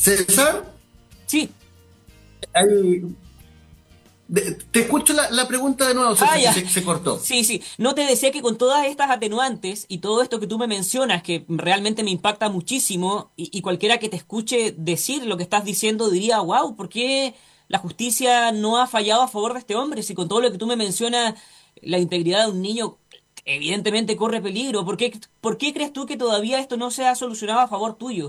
César, Sí. hay- te escucho la pregunta de nuevo, Ah, César, que ya. se cortó. Sí, sí. No te decía que con todas estas atenuantes y todo esto que tú me mencionas, que realmente me impacta muchísimo, y cualquiera que te escuche decir lo que estás diciendo diría, wow, ¿por qué la justicia no ha fallado a favor de este hombre? Si con todo lo que tú me mencionas, la integridad de un niño evidentemente corre peligro. ¿Por qué crees tú que todavía esto no se ha solucionado a favor tuyo?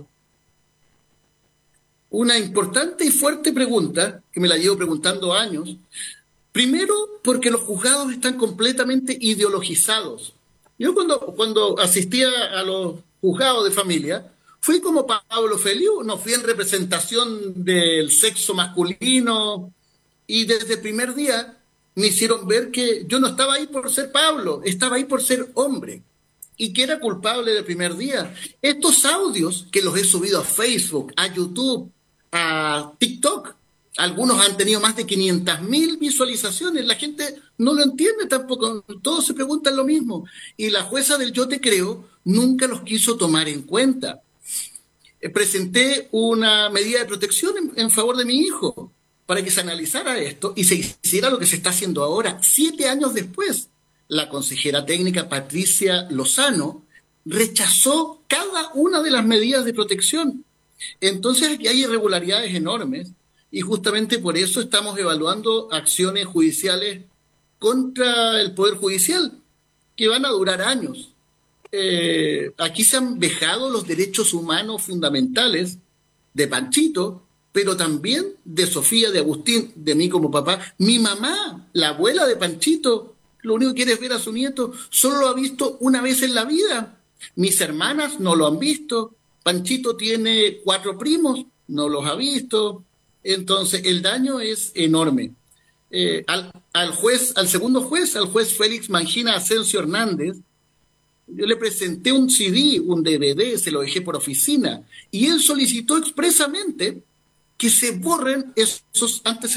Una importante y fuerte pregunta, que me la llevo preguntando años. Primero, porque los juzgados están completamente ideologizados. Yo cuando asistía a los juzgados de familia, fui como Pablo Feliu, no fui en representación del sexo masculino, y desde el primer día me hicieron ver que yo no estaba ahí por ser Pablo, estaba ahí por ser hombre y que era culpable del primer día. Estos audios que los he subido a Facebook, a YouTube, a TikTok, algunos han tenido más de 500.000 visualizaciones. La gente no lo entiende tampoco. Todos se preguntan lo mismo. Y la jueza del Yo Te Creo nunca los quiso tomar en cuenta. Presenté una medida de protección en favor de mi hijo para que se analizara esto y se hiciera lo que se está haciendo ahora, 7 años después. La consejera técnica Patricia Lozano rechazó cada una de las medidas de protección. Entonces aquí hay irregularidades enormes y justamente por eso estamos evaluando acciones judiciales contra el Poder Judicial que van a durar años. Aquí se han vejado los derechos humanos fundamentales de Panchito, pero también de Sofía, de Agustín, de mí como papá. Mi mamá, la abuela de Panchito, lo único que quiere es ver a su nieto, solo lo ha visto una vez en la vida. Mis hermanas no lo han visto. Panchito tiene 4 primos, no los ha visto. Entonces, el daño es enorme. Al juez, al segundo juez, al juez Félix Mangina Asensio Hernández, yo le presenté un CD, un DVD, se lo dejé por oficina, y él solicitó expresamente que se borren esos antecedentes.